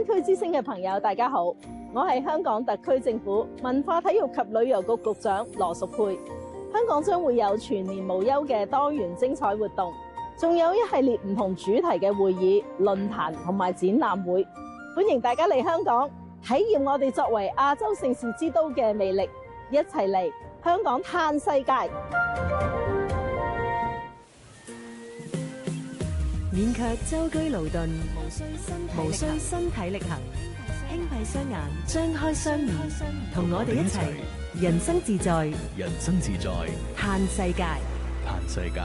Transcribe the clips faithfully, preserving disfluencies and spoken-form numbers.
灣區之星嘅朋友，大家好，我係香港特區政府文化體育及旅遊局局長羅淑佩。香港將會有全年無休嘅多元精彩活動，仲有一系列唔同主題嘅會議、論壇同埋展覽會，歡迎大家嚟香港體驗我哋作為亞洲盛事之都嘅魅力，一齊嚟香港嘆世界。 免卻舟車勞頓，無需身體力行，輕閉雙眼，張開雙耳，同我哋一齊人生自在， 人生自在， 嘆世界， 嘆世界。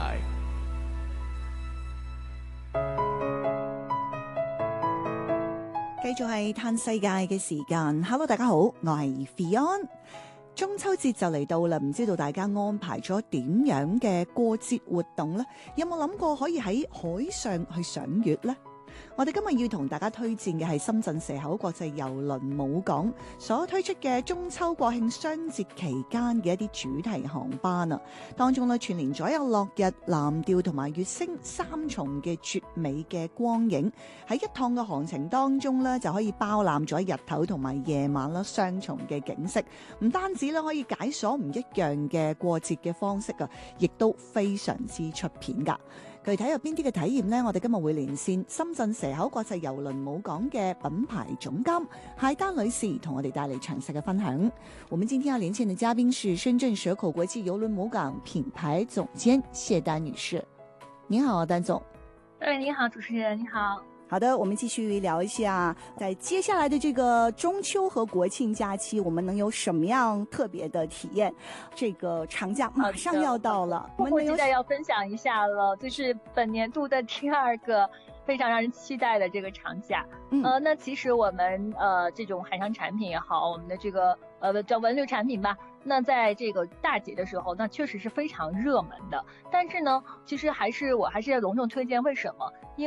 繼續係嘆世界嘅時間。Hello， 大家好，我係 Fion。中秋節就嚟到啦，唔知道大家安排咗點樣嘅過節活動呢？有冇諗過可以喺海上去賞月呢？我哋今日要同大家推薦嘅係深圳蛇口國際郵輪母港所推出嘅中秋國慶雙節期間嘅一啲主題航班啊，當中呢，串聯咗有落日、藍調同埋月星三重嘅絕美嘅光影，喺一趟嘅航程當中呢，就可以包攬咗日頭同埋夜晚啦雙重嘅景色，唔單止咧可以解鎖唔一樣嘅過節嘅方式啊，亦都非常之出片噶。具體有邊啲嘅體驗呢？我哋今日會連線深圳蛇口國際郵輪母港嘅品牌總監謝丹女士，同我哋帶嚟詳細嘅分享。我們今天要連線嘅嘉賓是深圳蛇口國際郵輪母港品牌總監謝丹女士。你好，丹總。 哎，你好，主持人，你好。 好的，我們繼續聊一下，在接下來的這個中秋和國慶假期，我們能有什麼樣特別的體驗？這個長假馬上要到了， 迫不及待要分享一下了，就是本年度的第二個非常讓人期待的這個長假。嗯，呃，那其實我們呃這種海上產品也好，我們的這個呃叫文旅產品吧，那在這個大節的時候，那確實是非常熱門的。但是呢，其實還是我還是要隆重推薦，為什麼？因